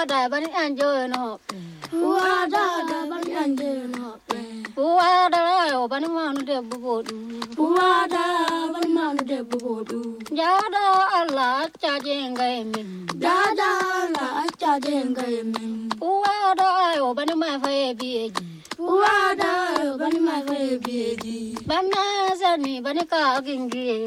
Uada bani anjo no. Uada bani anjo no. Uada yo bani manu de bubodu. Uada bani manu de bubodu. Jada Allah chajenga emin. Jada Allah chajenga emin. Uada yo bani ma faye bieji. Uada yo bani ma faye bieji. Bana zani bani ka gingi.